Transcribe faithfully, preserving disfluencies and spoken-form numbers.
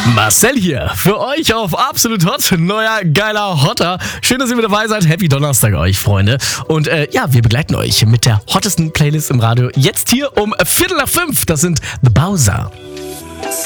Marcel hier, für euch auf Absolut Hot, neuer geiler Hotter. Schön, dass ihr mit dabei seid. Happy Donnerstag euch, Freunde. Und äh, ja, wir begleiten euch mit der hottesten Playlist im Radio. Jetzt hier um Viertel nach fünf. Das sind The Bowser.